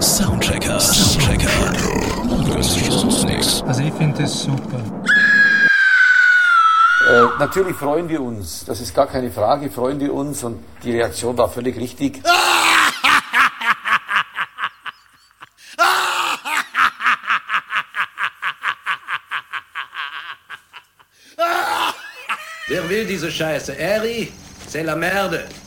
Soundchecker. Du hörst sonst nichts. Also ich finde das super. Natürlich freuen wir uns, das ist gar keine Frage, freuen wir uns und die Reaktion war völlig richtig. Wer will diese Scheiße? Eri, c'est la merde.